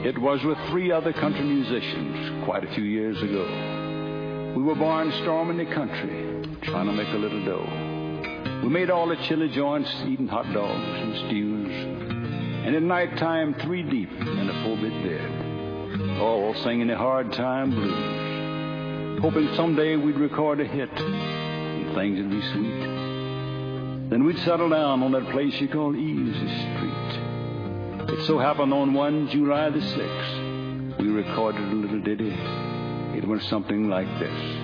It was with 3 other country musicians quite a few years ago. We were barnstorming the country, trying to make a little dough. We made all the chili joints, eating hot dogs and stews. And at nighttime, 3 deep in a 4-bit bed, all singing the hard time blues, hoping someday we'd record a hit and things would be sweet. Then we'd settle down on that place you call Easy Street. It so happened on one July the 6th, we recorded a little ditty. It went something like this.